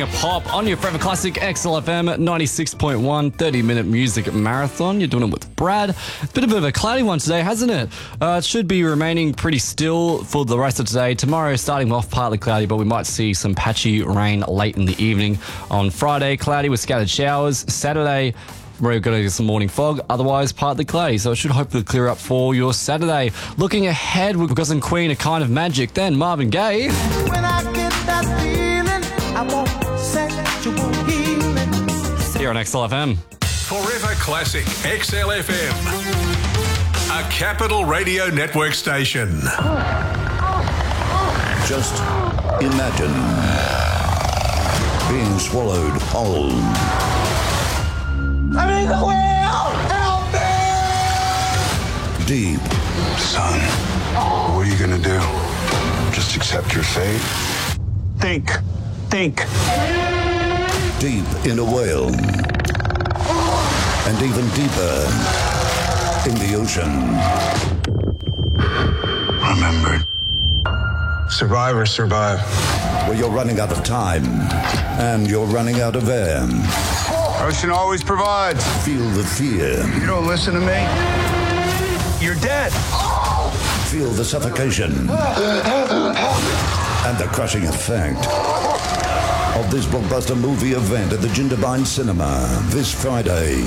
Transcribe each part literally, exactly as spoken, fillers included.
a pop on your Forever Classic X L F M ninety-six point one, thirty-minute music marathon. You're doing it with Brad. It's been a bit of a cloudy one today, hasn't it? Uh, it should be remaining pretty still for the rest of today. Tomorrow, starting off partly cloudy, but we might see some patchy rain late in the evening. On Friday, cloudy with scattered showers. Saturday, we're going to get some morning fog, otherwise partly cloudy, so it should hopefully clear up for your Saturday. Looking ahead, we've got some Queen, A Kind of Magic, then Marvin Gaye. When I get that feeling, I want sexual healing. Here on X L F M. Forever Classic X L F M. A Capital Radio Network station. Just imagine being swallowed whole. I'm in the whale! Help me! Deep. Son, what are you gonna do? Just accept your fate? Think. Think. Deep in a whale. And even deeper in the ocean. Remember, survivors survive. Where you're running out of time and you're running out of air. Ocean always provides. Feel the fear. You don't listen to me, you're dead. Feel the suffocation. And the crushing effect of this blockbuster movie event at the Jindabyne Cinema this Friday.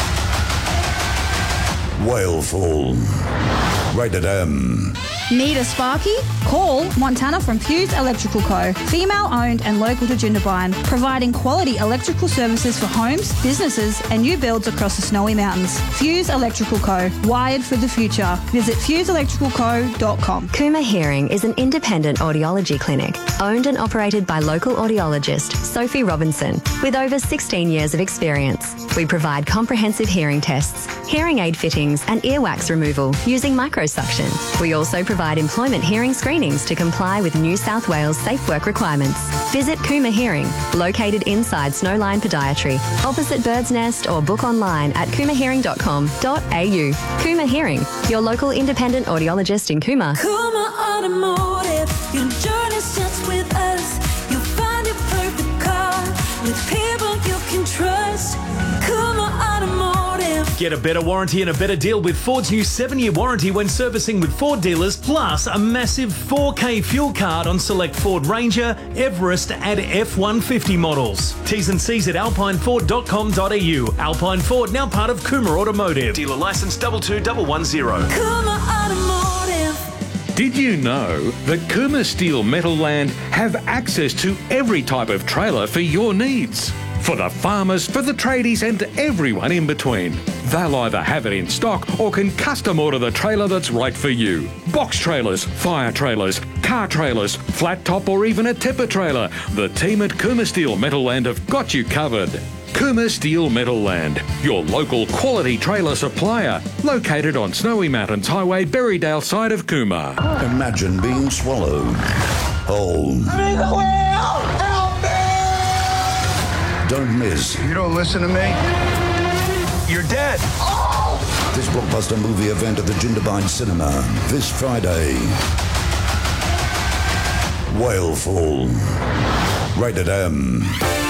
Whaleful. Rated M. Need a Sparky? Call Montana from Fuse Electrical Co. Female owned and local to Jindabyne, providing quality electrical services for homes, businesses and new builds across the Snowy Mountains. Fuse Electrical Co. Wired for the future. Visit fuse electrical co dot com. Cooma Hearing is an independent audiology clinic owned and operated by local audiologist Sophie Robinson with over sixteen years of experience. We provide comprehensive hearing tests, hearing aid fittings and earwax removal using microsuction. We also provide employment hearing screenings to comply with New South Wales Safe Work requirements. Visit Cooma Hearing, located inside Snowline Podiatry, opposite Bird's Nest, or book online at cooma hearing dot com dot a u. Cooma Hearing, your local independent audiologist in Cooma. Cooma Automotive, your journey starts with us. You'll find your perfect car with people you can trust. Cooma Automotive. Get a better warranty and a better deal with Ford's new seven-year warranty when servicing with Ford dealers, plus a massive four K fuel card on select Ford Ranger, Everest and F one fifty models. T's and C's at alpine ford dot com dot a u. Alpine Ford, now part of Cooma Automotive. Dealer licence two two one one zero. Cooma Automotive. Did you know that Cooma Steel Metal Land have access to every type of trailer for your needs? For the farmers, for the tradies and everyone in between. They'll either have it in stock or can custom order the trailer that's right for you. Box trailers, fire trailers, car trailers, flat top or even a tipper trailer. The team at Cooma Steel Metal Land have got you covered. Cooma Steel Metal Land, your local quality trailer supplier, located on Snowy Mountains Highway, Berrydale side of Cooma. Imagine being swallowed whole. I'm in the whale! Help me! Don't miss You don't listen to me, you're dead. this blockbuster movie event at the Jindabyne Cinema this Friday. Whaleful. Rated M.